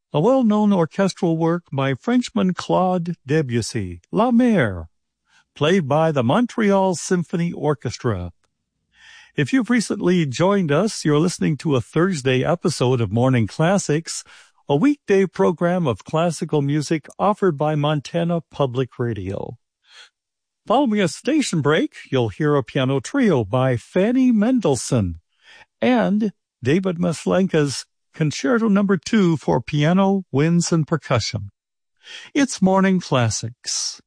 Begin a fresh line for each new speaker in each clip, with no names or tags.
a well-known orchestral work by Frenchman Claude Debussy, La Mer, played by the Montreal Symphony Orchestra. If you've recently joined us, you're listening to a Thursday episode of Morning Classics, a weekday program of classical music offered by Montana Public Radio. Following a station break, you'll hear a piano trio by Fanny Mendelssohn and David Maslenka's Concerto No. 2 for piano, winds, and percussion. It's Morning Classics.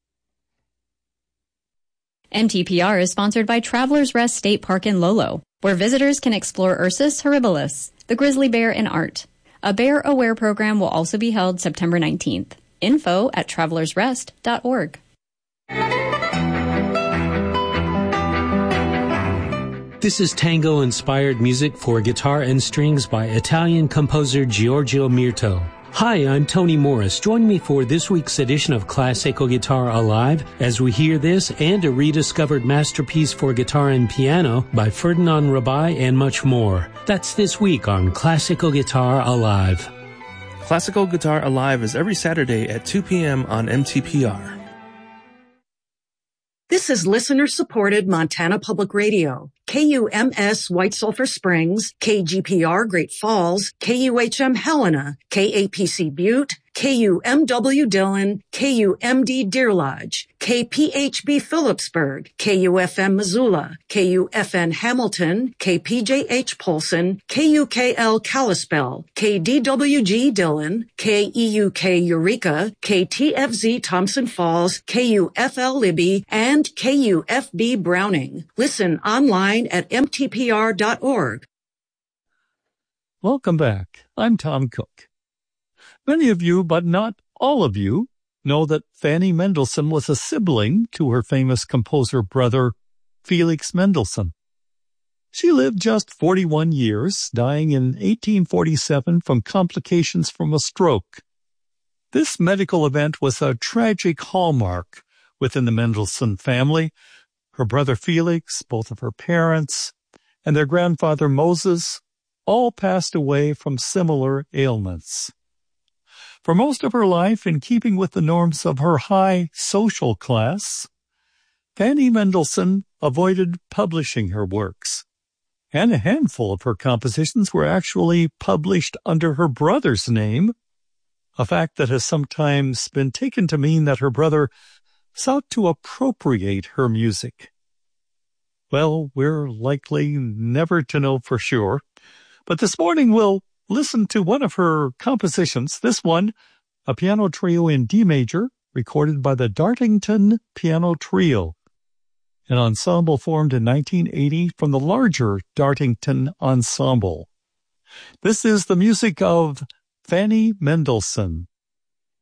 MTPR is sponsored by Travelers Rest State Park in Lolo, where visitors can explore Ursus horribilis, the grizzly bear in art. A Bear Aware program will also be held September 19th. Info at travelersrest.org.
This is tango-inspired music for guitar and strings by Italian composer Giorgio Mirto. Hi, I'm Tony Morris. Join me for this week's edition of Classical Guitar Alive as we hear this and a rediscovered masterpiece for guitar and piano by Ferdinand Rabai and much more. That's this week on Classical Guitar Alive.
Classical Guitar Alive is every Saturday at 2 p.m. on MTPR.
This is listener-supported Montana Public Radio. KUMS White Sulphur Springs, KGPR Great Falls, KUHM Helena, KAPC Butte, KUMW Dillon, KUMD Deer Lodge, KPHB Phillipsburg, KUFM Missoula, KUFN Hamilton, KPJH Polson, KUKL Kalispell, KDWG Dillon, KEUK Eureka, KTFZ Thompson Falls, KUFL Libby, and KUFB Browning. Listen online at mtpr.org.
Welcome back. I'm Tom Cook. Many of you, but not all of you, know that Fanny Mendelssohn was a sibling to her famous composer brother, Felix Mendelssohn. She lived just 41 years, dying in 1847 from complications from a stroke. This medical event was a tragic hallmark within the Mendelssohn family. Her brother Felix, both of her parents, and their grandfather Moses all passed away from similar ailments. For most of her life, in keeping with the norms of her high social class, Fanny Mendelssohn avoided publishing her works, and a handful of her compositions were actually published under her brother's name, a fact that has sometimes been taken to mean that her brother sought to appropriate her music. Well, we're likely never to know for sure, but this morning we'll listen to one of her compositions, this one, a piano trio in D major, recorded by the Dartington Piano Trio, an ensemble formed in 1980 from the larger Dartington Ensemble. This is the music of Fanny Mendelssohn.